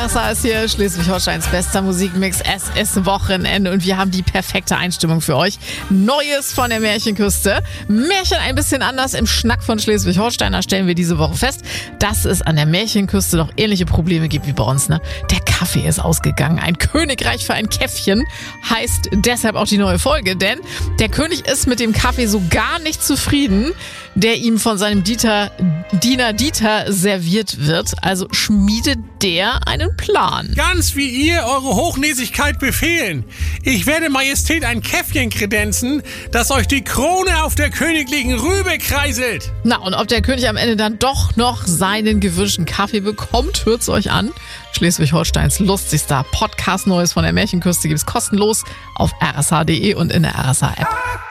RSA ist hier, Schleswig-Holsteins bester Musikmix. Es ist Wochenende und wir haben die perfekte Einstimmung für euch. Neues von der Märchenküste. Märchen ein bisschen anders im Schnack von Schleswig-Holstein. Da stellen wir diese Woche fest, dass es an der Märchenküste doch ähnliche Probleme gibt wie bei uns. Ne? Der Kaffee ist ausgegangen. Ein Königreich für ein Käffchen heißt deshalb auch die neue Folge. Denn der König ist mit dem Kaffee so gar nicht zufrieden, der ihm von seinem Diener Dieter serviert wird. Also schmiedet der einen Plan. Ganz wie ihr eure Hochnäsigkeit befehlen. Ich werde Majestät ein Käffchen kredenzen, das euch die Krone auf der königlichen Rübe kreiselt. Na, und ob der König am Ende dann doch noch seinen gewünschten Kaffee bekommt, hört's euch an. Schleswig-Holsteins lustigster Podcast Neues von der Märchenküste gibt's kostenlos auf rsh.de und in der RSA-App.